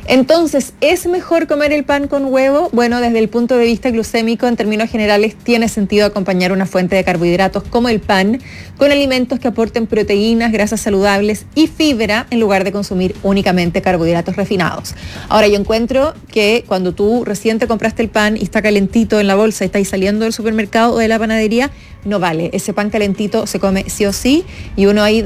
Entonces, ¿es mejor comer el pan con huevo? Bueno, desde el punto de vista glucémico, en términos generales, tiene sentido acompañar una fuente de carbohidratos como el pan con alimentos que aporten proteínas, grasas saludables y fibra en lugar de consumir únicamente carbohidratos refinados. Ahora, yo encuentro que cuando tú recién te compraste el pan y está calentito en la bolsa y estáis saliendo del supermercado o de la panadería, no vale. Ese pan calentito se come sí o sí y uno ahí